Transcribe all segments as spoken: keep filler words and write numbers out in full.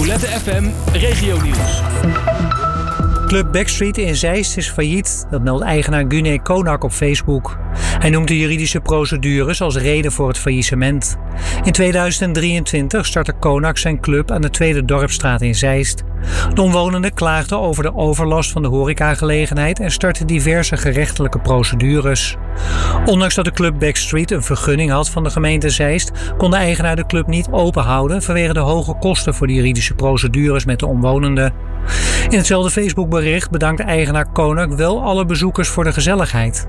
Roulette F M Regionieuws. Club Backstreet in Zeist is failliet. Dat meldt eigenaar Gunay Konak op Facebook. Hij noemt de juridische procedures als reden voor het faillissement. In tweeduizend drieëntwintig startte Konak zijn club aan de Tweede Dorpsstraat in Zeist. De omwonenden klaagden over de overlast van de horecagelegenheid en startten diverse gerechtelijke procedures. Ondanks dat de club Backstreet een vergunning had van de gemeente Zeist, kon de eigenaar de club niet openhouden vanwege de hoge kosten voor de juridische procedures met de omwonenden. In hetzelfde Facebookbericht bedankt eigenaar Konak wel alle bezoekers voor de gezelligheid.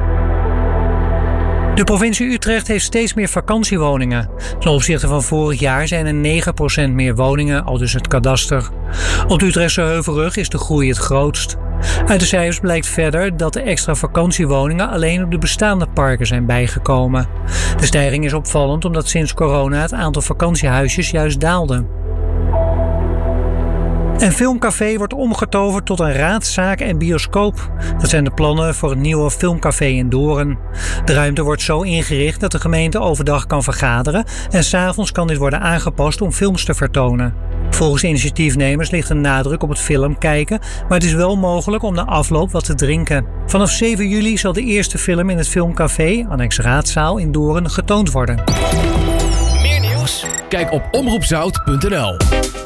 De provincie Utrecht heeft steeds meer vakantiewoningen. Ten opzichte van vorig jaar zijn er negen procent meer woningen, aldus het kadaster. Op de Utrechtse Heuvelrug is de groei het grootst. Uit de cijfers blijkt verder dat de extra vakantiewoningen alleen op de bestaande parken zijn bijgekomen. De stijging is opvallend omdat sinds corona het aantal vakantiehuisjes juist daalde. Een filmcafé wordt omgetoverd tot een raadszaak en bioscoop. Dat zijn de plannen voor het nieuwe filmcafé in Doorn. De ruimte wordt zo ingericht dat de gemeente overdag kan vergaderen en 's avonds kan dit worden aangepast om films te vertonen. Volgens de initiatiefnemers ligt een nadruk op het film kijken, maar het is wel mogelijk om na afloop wat te drinken. Vanaf zeven juli zal de eerste film in het filmcafé, annex Raadzaal in Doorn, getoond worden. Meer nieuws? Kijk op omroep zout punt n l.